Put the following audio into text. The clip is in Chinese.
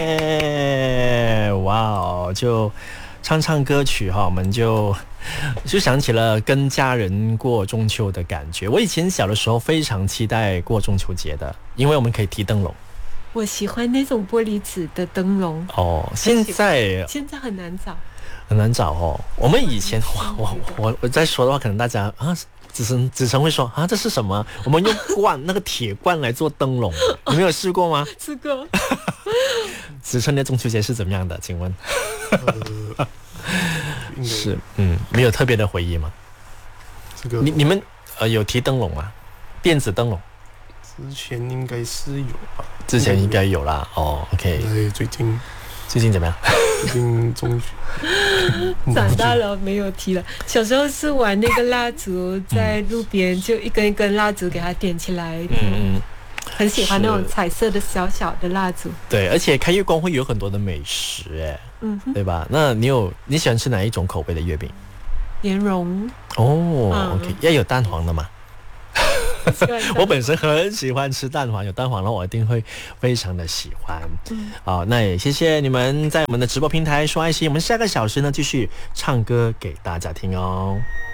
哇哦，就唱歌曲哈，我们就想起了跟家人过中秋的感觉。我以前小的时候非常期待过中秋节的，因为我们可以提灯笼。 我喜欢那种玻璃纸的灯笼哦，现在很难找， 很难找哦。我们以前我在说的话，可能大家啊，子成会说啊，这是什么？我们用那个铁罐来做灯笼，你没有试过吗？ 试过。 子成的中秋节是怎么样的？请问？是没有特别的回忆吗？ 这个你们有提灯笼吗？电子灯笼？ 之前应该是有吧？ 之前应该有啦。哦 ，OK。 最近怎么样？ 最近中学长大了没有提了。小时候是玩那个蜡烛，在路边就一根一根蜡烛给它点起来。很喜欢那种彩色的小小的蜡烛。 对，而且开月光会有很多的美食，对吧？那你喜欢吃哪一种口味的月饼？ 莲蓉。 哦，OK， 要有蛋黄的吗？我本身很喜欢吃蛋黄，有蛋黄的我一定会非常的喜欢。好，那也谢谢你们在我们的直播平台说爱心，我们下个小时呢继续唱歌给大家听哦。